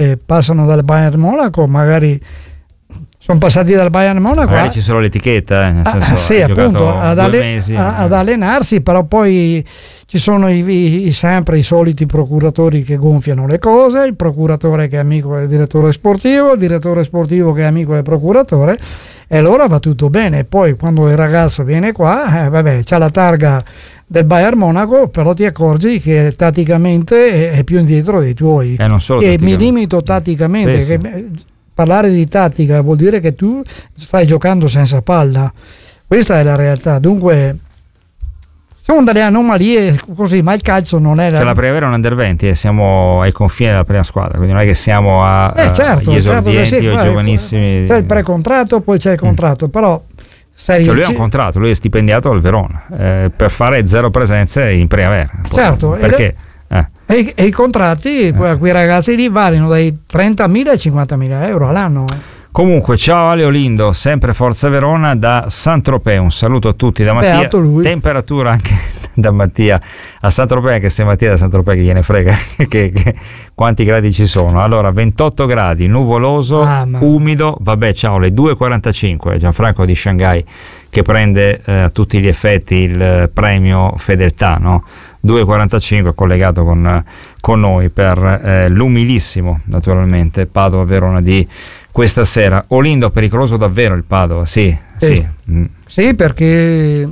che passano dal Bayern Monaco, magari sono passati dal Bayern Monaco, magari ci sono l'etichetta, nel senso, sì, appunto, ad mesi, allenarsi, però poi ci sono sempre i soliti procuratori che gonfiano le cose, il procuratore che è amico del direttore sportivo, il direttore sportivo che è amico del procuratore, e allora va tutto bene. Poi quando il ragazzo viene qua, c'ha la targa del Bayern Monaco, però ti accorgi che tatticamente è più indietro dei tuoi, non solo e mi limito tatticamente, sì. Parlare di tattica vuol dire che tu stai giocando senza palla, questa è la realtà. Dunque sono delle anomalie così, ma il calcio non è la Primavera è un under 20 e siamo ai confini della prima squadra, quindi non è che siamo agli esordienti o ai giovanissimi. C'è il precontratto, poi c'è il contratto, però lui ha un contratto, lui è stipendiato al Verona per fare 0 presenze in Primavera. Certo, perché? E i contratti a quei ragazzi lì variano dai 30.000 ai 50.000 euro all'anno. Comunque, ciao Ale Olindo, sempre Forza Verona da Saint-Tropez, un saluto a tutti da Mattia. Temperatura anche da Mattia a Saint-Tropez, anche se Mattia da Saint-Tropez che gliene frega che quanti gradi ci sono. Allora, 28 gradi, nuvoloso, umido, ciao, le 2.45, Gianfranco di Shanghai che prende a tutti gli effetti il premio fedeltà, no? 2.45 collegato con noi per l'umilissimo, naturalmente, Padova-Verona di questa sera. Olindo, pericoloso davvero il Padova, sì. Sì, perché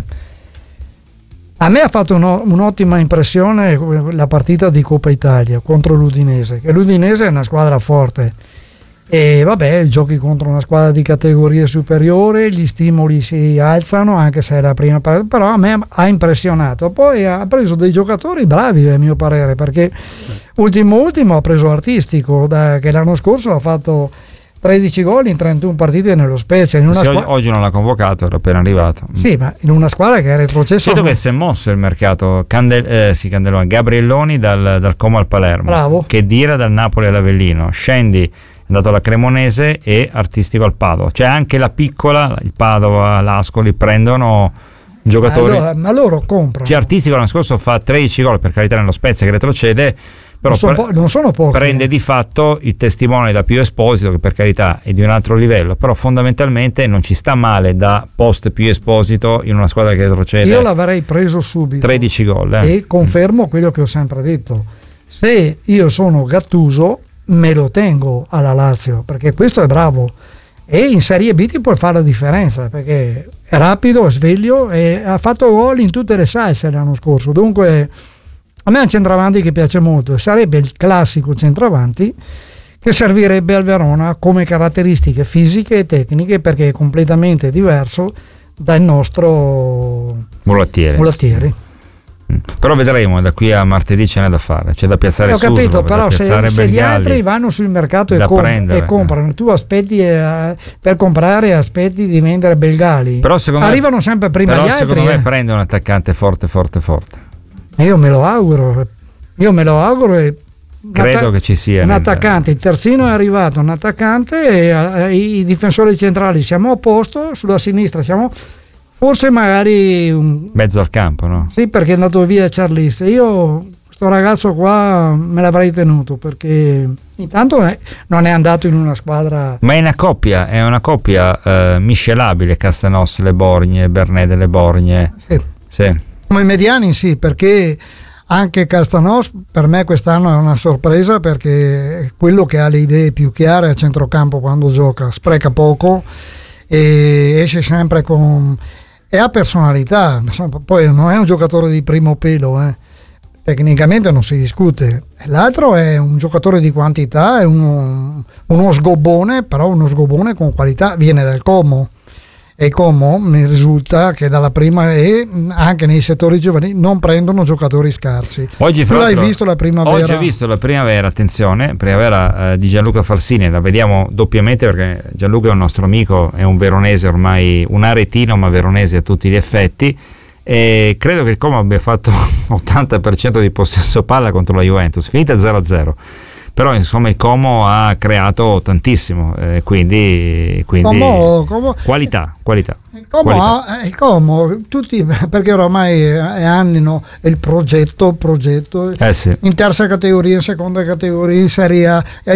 a me ha fatto un'ottima impressione la partita di Coppa Italia contro l'Udinese, che l'Udinese è una squadra forte e giochi contro una squadra di categorie superiori, gli stimoli si alzano anche se è la prima partita, però a me ha impressionato. Poi ha preso dei giocatori bravi a mio parere, perché ultimo ha preso Artistico che l'anno scorso ha fatto 13 gol in 31 partite nello Spezia. Oggi non l'ha convocato, era appena arrivato. Sì, ma in una squadra che è retrocesso. Credo che si è mosso il mercato. Candeloni, Gabrielloni dal Como al Palermo. Bravo. Khedira dal Napoli all'Avellino. Scendi è andato alla Cremonese e Artistico al Padova. Cioè anche la piccola, il Padova, l'Ascoli prendono giocatori. Ma loro comprano. Cioè, Artistico l'anno scorso fa 13 gol, per carità, nello Spezia che retrocede. Però non sono pochi. Prende di fatto il testimone da Pio Esposito, che per carità è di un altro livello, però fondamentalmente non ci sta male da post Pio Esposito in una squadra che retrocede. Io l'avrei preso subito 13 gol e confermo quello che ho sempre detto: se io sono Gattuso me lo tengo alla Lazio, perché questo è bravo e in Serie B ti puoi fare la differenza, perché è rapido, è sveglio e ha fatto gol in tutte le salse l'anno scorso. Dunque a me è un centravanti che piace molto, sarebbe il classico centravanti che servirebbe al Verona come caratteristiche fisiche e tecniche, perché è completamente diverso dal nostro Mulattieri. Però vedremo, da qui a martedì ce n'è da fare, c'è da piazzare Suso, capito, però se gli altri vanno sul mercato e comprano, tu aspetti per comprare, aspetti di vendere Belgali, però arrivano sempre prima gli altri. Però secondo me prende un attaccante forte. Io me lo auguro e credo che ci sia un attaccante. Il terzino è arrivato, un attaccante, e i difensori centrali siamo a posto, sulla sinistra siamo forse magari mezzo al campo, no? Sì, perché è andato via Charlis. Io questo ragazzo qua me l'avrei tenuto, perché intanto non è andato in una squadra, ma è una coppia miscelabile, Castanos Le Borgne, Bernet delle Borgne. Sì. Come mediani sì, perché anche Castanos per me quest'anno è una sorpresa, perché è quello che ha le idee più chiare a centrocampo quando gioca, spreca poco e esce sempre e ha personalità. Poi non è un giocatore di primo pelo, tecnicamente non si discute. L'altro è un giocatore di quantità, è uno sgobbone, però uno sgobbone con qualità, viene dal Como. E Como mi risulta che dalla prima e anche nei settori giovanili non prendono giocatori scarsi. Oggi, tu l'hai visto la primavera? Oggi ho visto la primavera, attenzione, primavera di Gianluca Falsini, la vediamo doppiamente perché Gianluca è un nostro amico, è un veronese ormai, un aretino ma veronese a tutti gli effetti, e credo che il Como abbia fatto 80% di possesso palla contro la Juventus, finita 0-0. Però insomma il Como ha creato tantissimo, quindi Como, qualità. Il Como, tutti, perché oramai è anni, no? È il progetto sì. In terza categoria, in seconda categoria, in Serie A,